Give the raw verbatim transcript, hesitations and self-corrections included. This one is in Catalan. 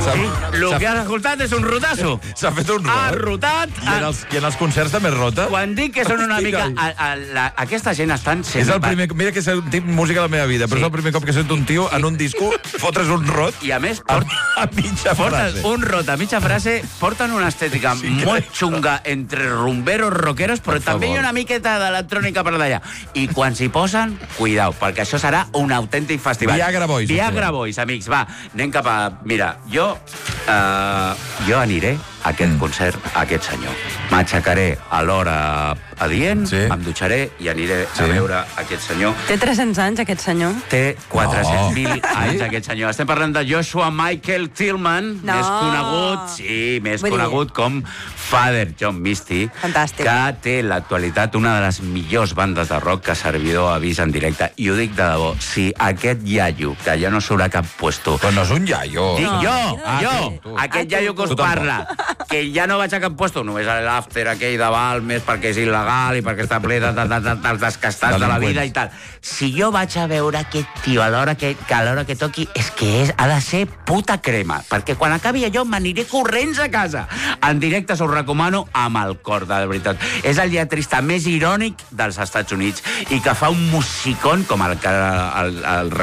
El que has escoltat és un rotasso. S'ha fet un rot. Ha rotat. I en els, i en els concerts també rota? Quan dic que són una mica... A, a, la, aquesta gent estan sent... És el primer... Mira que és el tip música de la meva vida, però Sí. és el primer cop que sento un tio en un disco fotre's un rot I a més, a, port, a mitja porten frase. un rot a mitja frase, porten una estètica Sí, molt crec. xunga entre rumberos, rockeros, però Per també hi favor. ha una miqueta d'electrònica per d'allà. I quan s'hi posen, cuidao, perquè això serà un autèntic festival. Viagra Boys. Viagra Boys, amics, va, anem cap a... Mira, jo... Uh, jo aniré a aquest Mm. concert, a aquest senyor. M'aixecaré a l'hora adient, Sí. em dutxaré i aniré Sí. a veure aquest senyor. Té tres-cents anys, aquest senyor? Té quatre-cents mil Oh. anys, Sí? aquest senyor. Estem parlant de Joshua Michael Tillman, No. més conegut, sí, més Vull dir- conegut com Father John Misty, Fantàstic. que té en l'actualitat una de les millors bandes de rock que Servidor ha vist en directe. I ho dic de debò, si aquest iaio, que ja no surt a cap puesto, Però no és un iaio. dic No, jo, ah, jo, tu, tu. aquest Ah, tu, iaio que us tu tampoc. parla, que ja no vaig a cap puesto, només a l'after aquell de Balmes perquè és il·legal i perquè està ple de, de, de, de, dels descastats de la Delinqüents. vida i tal. Si jo vaig a veure aquest tio a l'hora que, que a l'hora que toqui, és que és, ha de ser puta crema, perquè quan acabi allò m'aniré corrents a casa. En directe us ho recomano amb el cor, de veritat. És el lletrista més irònic dels Estats Units i que fa un musicón com el que el, el, el